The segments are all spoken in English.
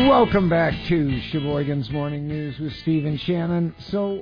Welcome back to Sheboygan's Morning News with Steve and Shannon. So,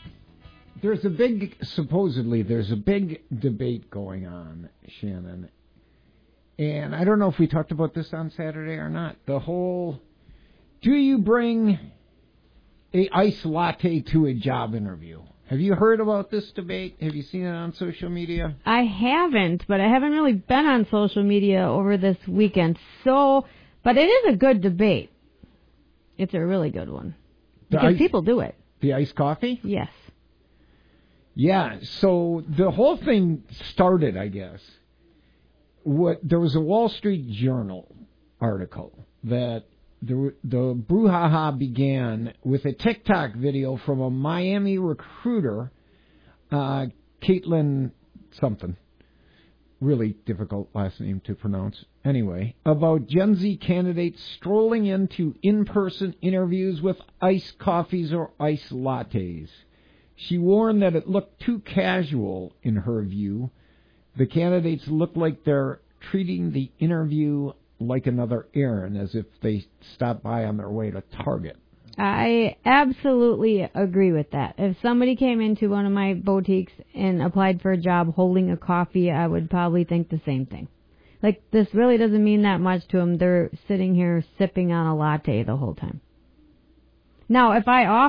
supposedly there's a big debate going on, Shannon. And I don't know if we talked about this on Saturday or not. The whole, do you bring a iced latte to a job interview? Have you heard about this debate? Have you seen it on social media? I haven't, but I haven't really been on social media over this weekend. But it is a good debate. It's a really good one. Because people do it. The iced coffee? Yes. Yeah, so the whole thing started, I guess. There was a Wall Street Journal article that the brouhaha began with a TikTok video from a Miami recruiter, Caitlin something. Really difficult last name to pronounce. Anyway, about Gen Z candidates strolling into in-person interviews with iced coffees or iced lattes. She warned that it looked too casual in her view. The candidates look like they're treating the interview like another errand, as if they stopped by on their way to Target. I absolutely agree with that. If somebody came into one of my boutiques and applied for a job holding a coffee, I would probably think the same thing. Like, this really doesn't mean that much to them. They're sitting here sipping on a latte the whole time. Now, if I